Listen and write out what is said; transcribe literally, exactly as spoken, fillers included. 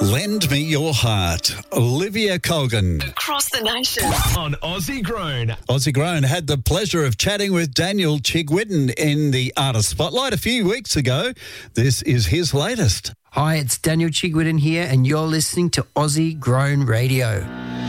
Lend Me Your Heart, Olivia Colgan. Across the nation. On Aussie Grown. Aussie Grown had the pleasure of chatting with Daniel Chigwitten in the Artist Spotlight a few weeks ago. This is his latest. Hi, it's Daniel Chigwitten here, and you're listening to Aussie Grown Radio.